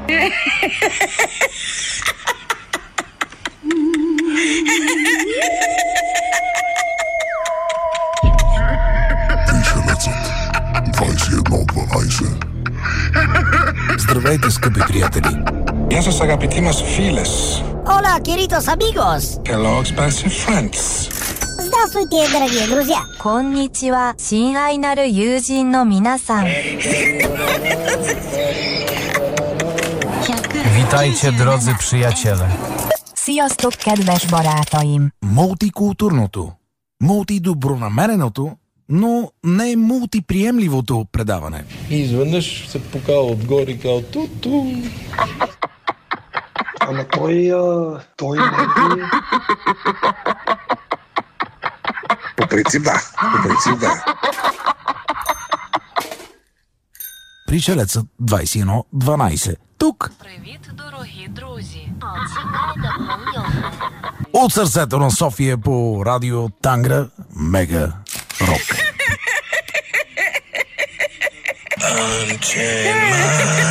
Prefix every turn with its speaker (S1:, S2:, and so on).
S1: Здравейте, скъпи приятели!
S2: Γεια σας αγαπητοί μας φίλες.
S3: Hola, queridos amigos.
S2: Hello, expensive friends.
S3: Здравствуйте, дорогие друзья.
S4: こんにちは、親愛なる友人の皆さん。
S1: Witajcie, drodzy przyjaciele.
S4: Sziasztok, kedves barátaim!
S1: Мултикултурното, мултидобронамереното, но не мултиприемливото предаване.
S5: И изведнъж се покава отгоре и казва ту-ту.
S6: Ама той не е...
S2: По принцип да.
S1: Пришелецът 2112. Тук.
S7: Привіт, дорогі друзі.
S1: От сърцето на София по радио Тангра Мега Рок.
S2: Unchain my